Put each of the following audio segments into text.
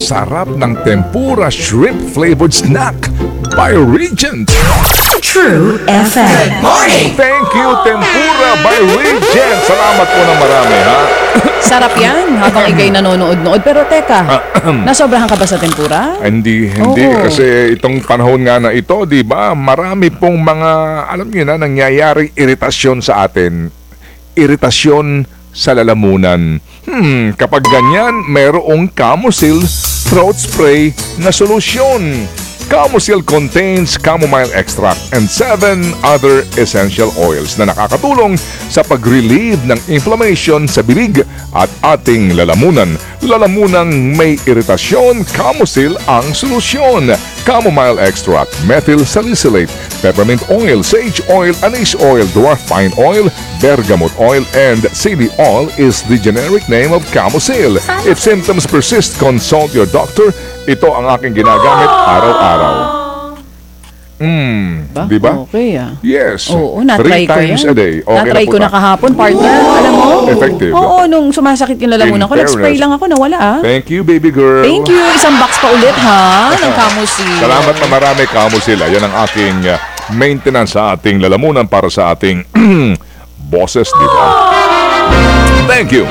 Sarap ng tempura shrimp flavored snack by Regent. True FM. Thank you, tempura by Regent. Salamat po ng marami, ha? Sarap yan habang ikay nanonood-nood. Pero teka, nasobrahan ka ba sa tempura? Hindi. Oo. Kasi itong panahon nga na ito, di ba, marami pong mga, alam niyo na, nangyayaring iritasyon sa atin. Iritasyon sa lalamunan. Kapag ganyan, mayroong Camosil throat spray na solusyon. Camosil contains chamomile extract and 7 other essential oils na nakakatulong sa pag-relieve ng inflammation sa bilig at ating lalamunan. Lalamunang may iritasyon, Camosil ang solusyon. Chamomile extract, methyl salicylate, peppermint oil, sage oil, anise oil, dwarf pine oil, bergamot oil, and cedar oil is the generic name of Camosil. If symptoms persist, consult your doctor. Ito ang aking ginagamit araw-araw. Di ba? Okay Yes. Oo, na-try 3 ko times yan. a day. Okay na-try na po ko na ta. kahapon, partner. Alam mo? Effective. Oo, nung sumasakit yung lalamunan In ko, nag-spray fairness. lang ako, nawala Thank you, baby girl. Thank you. Isang box pa ulit, ha? Ng Camosil. Salamat na marami, Camosil. Yan ang aking maintenance sa ating lalamunan para sa ating bosses, di ba? Thank you.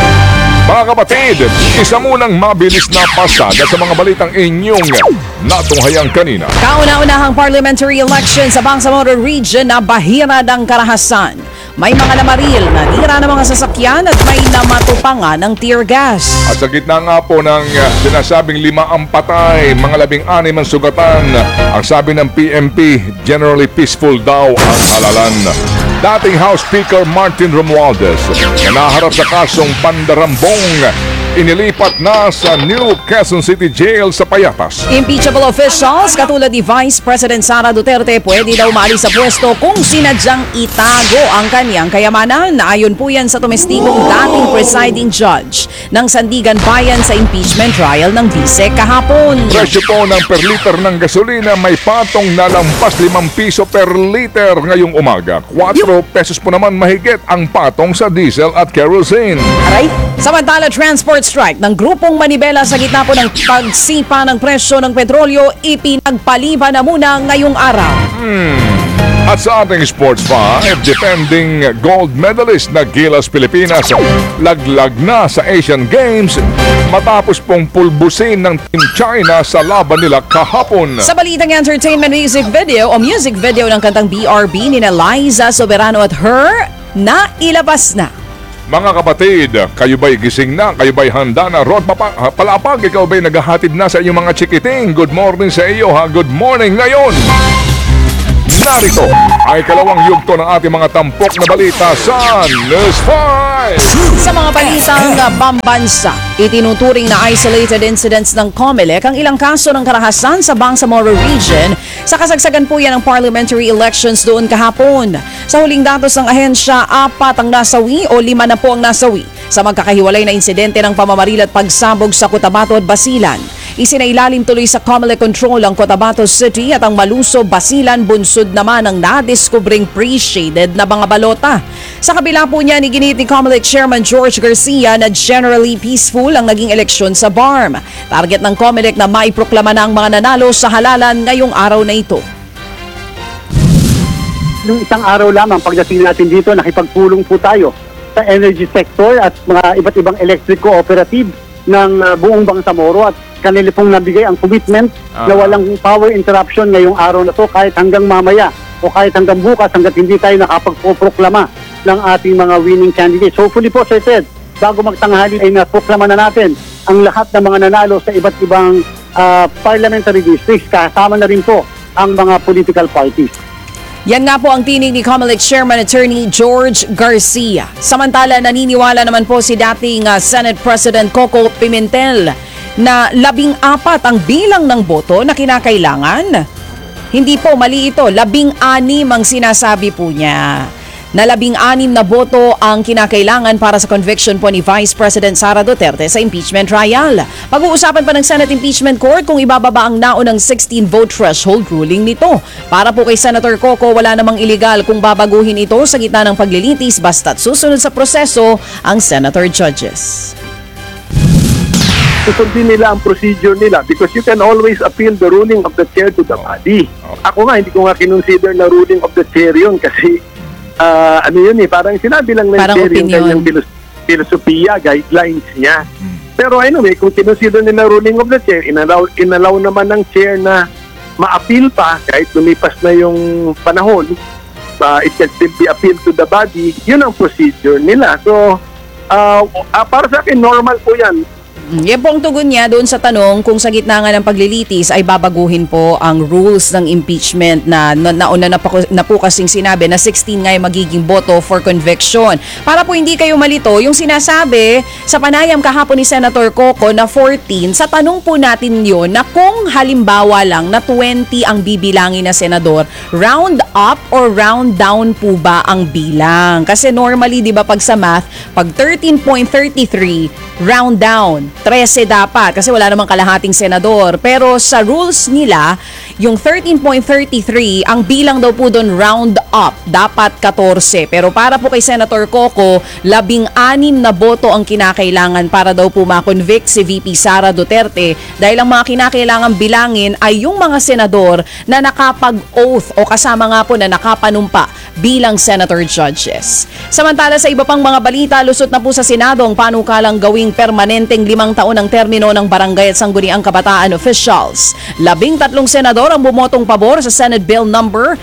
Mga kapatid, isa munang mabilis na pasada sa mga balitang inyong natunghayang kanina. Kauna-unahang parliamentary election sa Bangsamoro Region na bahira ng karahasan. May mga namaril, nadira ng mga sasakyan at may namatupa ng tear gas. At sa gitna nga po ng sinasabing 5 ang patay, mga 16 ang sugatan, ang sabi ng PNP, generally peaceful daw ang halalan. Dating House Speaker Martin Romualdez na naharap sa kasong pandarambong, inilipat na sa New Quezon City Jail sa Payatas. Impeachable officials katulad ni Vice President Sara Duterte pwede daw maalis sa pwesto kung sinadyang itago ang kanyang kayamanan. Ayon po yan sa tumestigong dating presiding judge ng Sandigan Bayan sa impeachment trial ng Vice kahapon. Presyo po ng per liter ng gasolina may patong na lampas 5 piso per liter ngayong umaga. 4 pesos po naman mahigit ang patong sa diesel at kerosene. Aray. Samantala, transport strike ng grupong Manibela sa gitna po ng pagsipa ng presyo ng petrolyo ipinagpaliban na muna ngayong araw. At sa ating sports 5, defending gold medalist na Gilas Pilipinas laglag na sa Asian Games matapos pong pulbusin ng Team China sa laban nila kahapon. Sa balitang entertainment music video ng kantang BRB ni Liza Soberano at Her na ilabas na. Mga kapatid, kayo ba'y gising na? Kayo ba'y handa na? Rod Palapag, ikaw ba'y naghahatid na sa inyong mga chikiting? Good morning sa iyo, ha? Good morning ngayon! Narito ay kalawang yugto ng ating mga tampok na balita sa News 5. Sa mga balitang pambansa, itinuturing na isolated incidents ng COMELEC ang ilang kaso ng karahasan sa Bangsamoro Region sa kasagsagan po yan ng parliamentary elections doon kahapon. Sa huling datos ng ahensya, 4 ang nasawi o 5 na po ang nasawi sa magkakahiwalay na insidente ng pamamaril at pagsabog sa Cotabato at Basilan. Isinailalim tuloy sa COMELEC control ang Cotabato City at ang Maluso, Basilan, Bunsod naman ang nadiskubreng pre-shaded na mga balota. Sa kabila po niya, iginit ni COMELEC Chairman George Garcia na generally peaceful ang naging eleksyon sa BARM. Target ng COMELEC na maiproklama na ang mga nanalo sa halalan ngayong araw na ito. Nung isang araw lamang pagdating natin dito, nakipagpulong po tayo sa energy sector at mga iba't ibang electric cooperative ng buong Bangsamoro at kanila pong nabigay ang commitment na walang power interruption ngayong araw na to kahit hanggang mamaya o kahit hanggang bukas hanggat hindi tayo nakapagpoproklama ng ating mga winning candidates. Hopefully po, Sir Ted, bago magtanghali ay naproklama na natin ang lahat ng mga nanalo sa iba't ibang parliamentary districts, kasama na rin po ang mga political parties. Yan nga po ang tinig ni COMELEC Chairman Attorney George Garcia. Samantala, naniniwala naman po si dating Senate President Coco Pimentel na 14 ang bilang ng boto na kinakailangan. Hindi po, mali ito. 16 ang sinasabi po niya. Na 16 na boto ang kinakailangan para sa conviction po ni Vice President Sara Duterte sa impeachment trial. Pag-uusapan pa ng Senate Impeachment Court kung ibababa ang naunang 16-vote threshold ruling nito. Para po kay Senator Coco, wala namang iligal kung babaguhin ito sa gitna ng paglilitis basta't susunod sa proseso ang senator judges. susundin nila ang procedure nila because you can always appeal the ruling of the chair to the body. Ako nga, hindi ko nga kinonsider na ruling of the chair yun kasi ano yun parang sinabi lang ng Parang chair yung opinion. kanyang filosofiya, guidelines niya. Pero anyway, kung kinonsider nila ruling of the chair, inalaw naman ng chair na ma-appeal pa kahit lumipas na yung panahon, it can still be appealed to the body, yun ang procedure nila. So, para sa akin, normal po yan. Yan po ang tugon niya doon sa tanong kung sa gitna nga ng paglilitis ay babaguhin po ang rules ng impeachment na nauna na po kasing sinabi na 16 nga yung magiging boto for conviction. Para po hindi kayo malito, yung sinasabi sa panayam kahapon ni Senator Coco na 14, sa tanong po natin yun na kung halimbawa lang na 20 ang bibilangin na senador, round up or round down po ba ang bilang? Kasi normally, di ba pag sa math, pag 13.33, round down. 13 dapat kasi wala namang kalahating senador. Pero sa rules nila, yung 13.33, ang bilang daw po doon round up. Dapat 14. Pero para po kay Senator Coco, 16 na boto ang kinakailangan para daw po makonvict si VP Sara Duterte dahil ang mga kinakailangan bilangin ay yung mga senador na nakapag-oath o kasama nga po na nakapanumpa bilang senator judges. Samantala sa iba pang mga balita, lusot na po sa Senado ang panukalang gawing permanenteng 5 taon ang termino ng barangay at sangguniang kabataan officials. 13 senador ang bumotong pabor sa Senate Bill number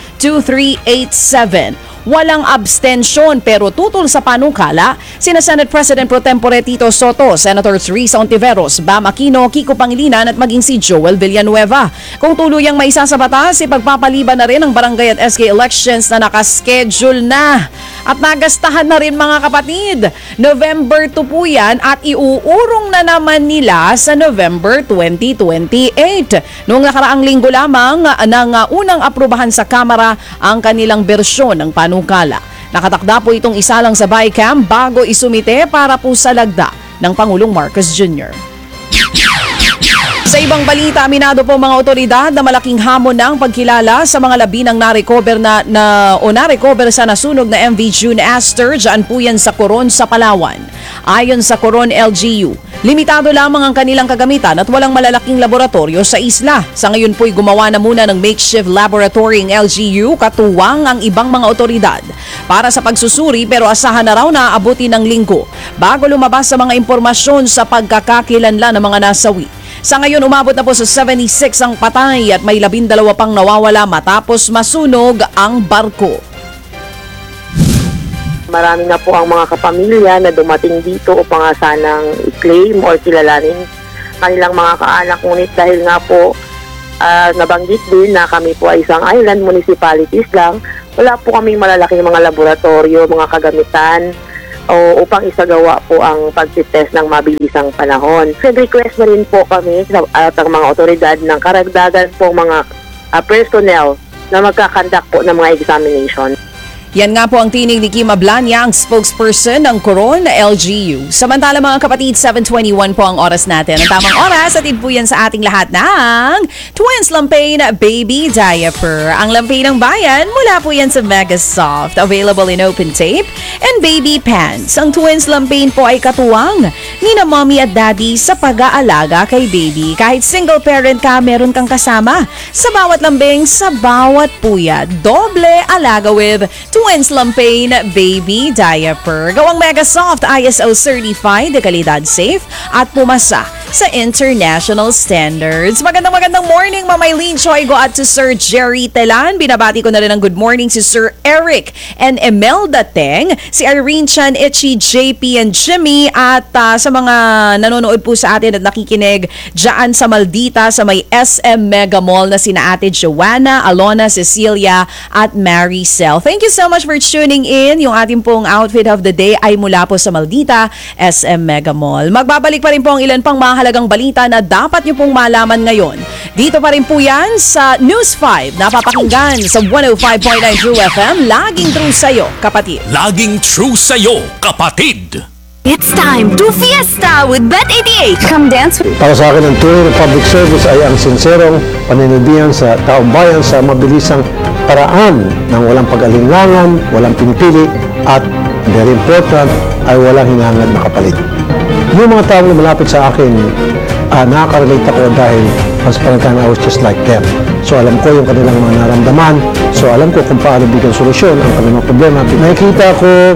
2387. Walang abstensyon pero tutol sa panukala sina Senate President Pro Tempore Tito Soto, Senators Risa Ontiveros, Bam Aquino, Kiko Pangilinan at maging si Joel Villanueva. Kung tuluyang maisa sa batas, ipagpapaliban na rin ang barangay at SK elections na nakaschedule na. At nagastahan na rin mga kapatid. November 2 po yan at iuurong na naman nila sa November 2028. Noong nakaraang linggo lamang nang unang aprubahan sa Kamara ang kanilang bersyon ng panukala. Nakatakda po itong isa lang sa BICAM bago isumite para po sa lagda ng Pangulong Marcos Jr. Sa ibang balita, aminado po mga otoridad na malaking hamon na ang pagkilala sa mga labi ng narecover narecover sa nasunog na MV June Aster. Diyan po yan sa Coron sa Palawan. Ayon sa Coron LGU, limitado lamang ang kanilang kagamitan at walang malalaking laboratorio sa isla. Sa ngayon po'y gumawa na muna ng makeshift laboratory ng LGU katuwang ang ibang mga otoridad para sa pagsusuri pero asahan na raw na aabutin ng linggo bago lumabas sa mga impormasyon sa pagkakakilanlan ng mga nasawi. Sa ngayon, umabot na po sa 76 ang patay at may 12 pang nawawala matapos masunog ang barko. Marami na po ang mga kapamilya na dumating dito upang sanang i-claim or kilalanin kanilang mga kaanak. Ngunit dahil nga po nabanggit din na kami po ay isang island municipalities lang, wala po kaming malalaking mga laboratorio, mga kagamitan o upang isagawa po ang pag-test ng mabilisang panahon. Request na rin po kami at ang mga otoridad ng karagdagan po mga personnel na magkakandak po ng mga examination. Yan nga po ang tinig ni Kim Ablanya, ang spokesperson ng Coron LGU. Samantala mga kapatid, 7:21 po ang oras natin. Ang tamang oras, atid po yan sa ating lahat ng Twins Lampain Baby Diaper. Ang lampain ng bayan, mula po yan sa Megasoft. Available in open tape and baby pants. Ang Twins Lampain po ay katuwang ni na mommy at daddy sa pag-aalaga kay baby. Kahit single parent ka, meron kang kasama. Sa bawat lambing, sa bawat puya. Doble alaga with Twins Lampain Baby Diaper. Gawang Megasoft, ISO certified, de kalidad safe at pumasa sa international standards. Magandang morning, Mamaylene Choi. Go out to Sir Jerry Telan. Binabati ko na rin ng good morning si Sir Eric and Emelda Teng, si Irene Chan, Itchy, JP and Jimmy at sa mga nanonood po sa atin at nakikinig dyan sa Maldita sa may SM Mega Mall na sina Ate Joanna, Alona, Cecilia at Maricel. Thank you so much for tuning in. Yung ating pong outfit of the day ay mula po sa Maldita, SM Mega Mall. Magbabalik pa rin po ang ilan pang mahalagang balita na dapat nyo pong malaman ngayon. Dito pa rin po yan sa News 5, napapakinggan sa 105.9 True FM. Laging true sa'yo, kapatid. Laging true sa'yo, kapatid. It's time to fiesta with Bet88. Come dance with Para sa akin, ang tunay na public service ay ang sinserong panindigan sa taong bayan sa mabilisang paraan ng walang pag-alinlangan, walang pinipili, at very important, ay walang hinangad na kapalit. Yung mga taong lumalapit sa akin, nakaka-relate ako dahil once upon a time I was just like them. So alam ko yung kanilang mga naramdaman. So alam ko kung paano bigyan solusyon ang kanilang problema. Nakikita ko